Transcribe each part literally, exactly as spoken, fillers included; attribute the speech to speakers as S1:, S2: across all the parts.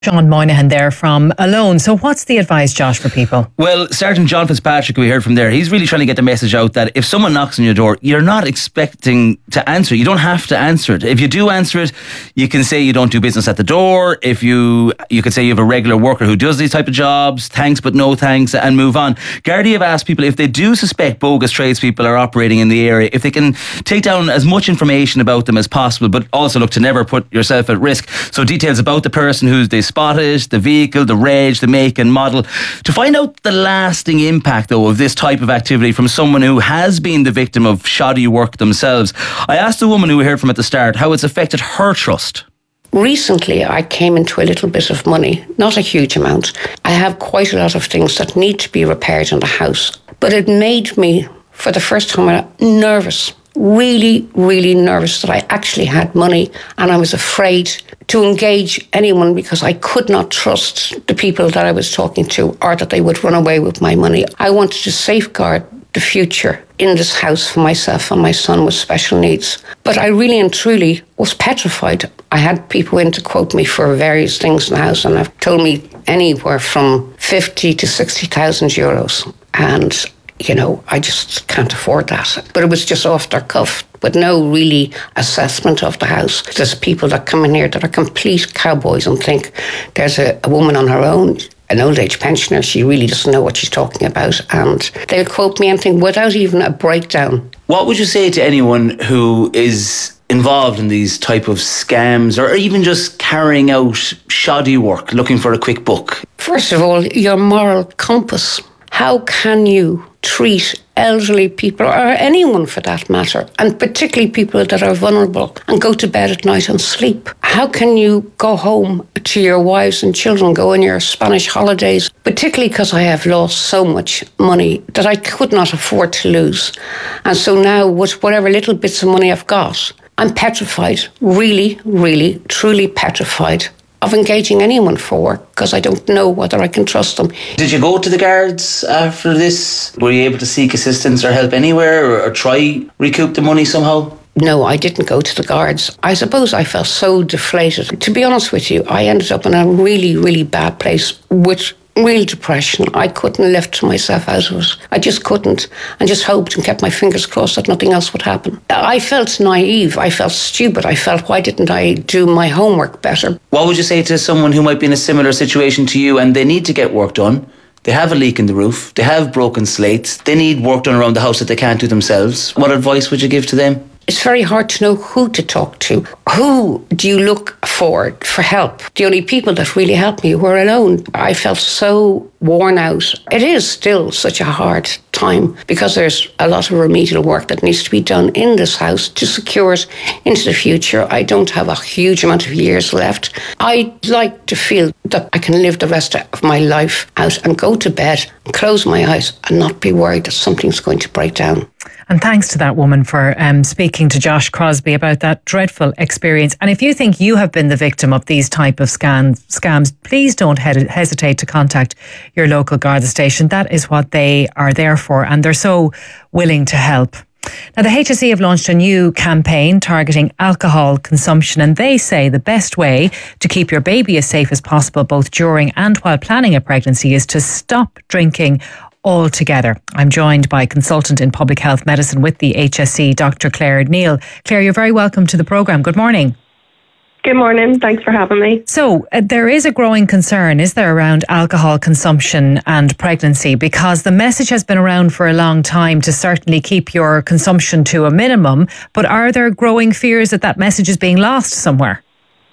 S1: John Moynihan there from Alone. So what's the advice, Josh, for people?
S2: Well, Sergeant John Fitzpatrick, we heard from there, he's really trying to get the message out that if someone knocks on your door, you're not expecting to answer. You don't have to answer it. If you do answer it, you can say you don't do business at the door. If you, you could say you have a regular worker who does these type of jobs, thanks but no thanks, and move on. Gardaí have asked people if they do suspect bogus tradespeople are operating in the area, if they can take down as much information about them as possible, but also look to never put yourself at risk. So details about the person who they spotted, the vehicle, the reg, the make and model. To find out the lasting impact, though, of this type of activity from someone who has been the victim of shoddy work themselves, I asked the woman who we heard from at the start how it's affected her trust.
S3: Recently, I came into a little bit of money, not a huge amount. I have quite a lot of things that need to be repaired in the house. But it made me, for the first time, nervous. Really, really nervous that I actually had money, and I was afraid to engage anyone because I could not trust the people that I was talking to, or that they would run away with my money. I wanted to safeguard the future in this house for myself and my son with special needs. But I really and truly was petrified. I had people in to quote me for various things in the house, and have told me anywhere from fifty to sixty thousand euros. And you know, I just can't afford that. But it was just off their cuff, with no really assessment of the house. There's people that come in here that are complete cowboys and think there's a, a woman on her own, an old age pensioner, she really doesn't know what she's talking about. And they'll quote me anything without even a breakdown.
S2: What would you say to anyone who is involved in these type of scams, or even just carrying out shoddy work, looking for a quick buck?
S3: First of all, your moral compass. How can you treat elderly people, or anyone for that matter, and particularly people that are vulnerable, and go to bed at night and sleep? How can you go home to your wives and children, go on your Spanish holidays, particularly because I have lost so much money that I could not afford to lose. And so now, with whatever little bits of money I've got, I'm petrified, really, really, truly petrified of engaging anyone for work, because I don't know whether I can trust them.
S2: Did you go to the guards after this? Were you able to seek assistance or help anywhere, or, or try recoup the money somehow?
S3: No, I didn't go to the guards. I suppose I felt so deflated. To be honest with you, I ended up in a really, really bad place with real depression. I couldn't lift myself out of it. I just couldn't, and just hoped and kept my fingers crossed that nothing else would happen. I felt naive. I felt stupid. I felt, why didn't I do my homework better?
S2: What would you say to someone who might be in a similar situation to you, and they need to get work done? They have a leak in the roof. They have broken slates. They need work done around the house that they can't do themselves. What advice would you give to them?
S3: It's very hard to know who to talk to. Who do you look for for help? The only people that really helped me were alone. I felt so worn out. It is still such a hard time because there's a lot of remedial work that needs to be done in this house to secure it into the future. I don't have a huge amount of years left. I'd like to feel that I can live the rest of my life out and go to bed, close my eyes, and not be worried that something's going to break down.
S1: And thanks to that woman for um, speaking to Josh Crosby about that dreadful experience. And if you think you have been the victim of these type of scam, scams, please don't he- hesitate to contact your local Garda station. That is what they are there for, and they're so willing to help. Now, the H S E have launched a new campaign targeting alcohol consumption, and they say the best way to keep your baby as safe as possible, both during and while planning a pregnancy, is to stop drinking altogether. I'm joined by consultant in public health medicine with the H S E, Doctor Claire Neal. Claire, you're very welcome to the programme. Good morning.
S4: Good morning. Thanks for having me.
S1: So uh, there is a growing concern, is there, around alcohol consumption and pregnancy, because the message has been around for a long time to certainly keep your consumption to a minimum. But are there growing fears that that message is being lost somewhere?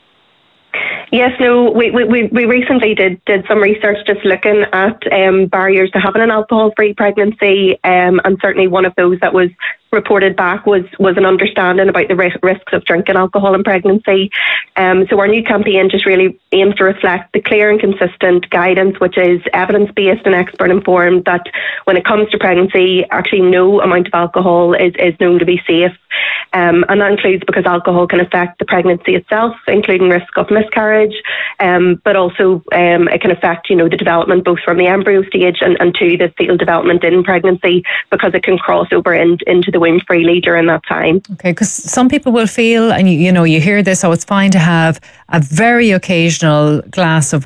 S4: Yes, no, we, we, we recently did, did some research just looking at um, barriers to having an alcohol-free pregnancy, um, and certainly one of those that was reported back was was an understanding about the risks of drinking alcohol in pregnancy. Um, so our new campaign just really aims to reflect the clear and consistent guidance, which is evidence-based and expert-informed, that when it comes to pregnancy, actually no amount of alcohol is, is known to be safe. Um, and that includes because alcohol can affect the pregnancy itself, including risk of miscarriage, um, but also um, it can affect, you know, the development both from the embryo stage and, and to the fetal development in pregnancy, because it can cross over in, into the the womb freely during that time.
S1: Okay, because some people will feel, and you, you know, you hear this, oh, it's fine to have a very occasional glass of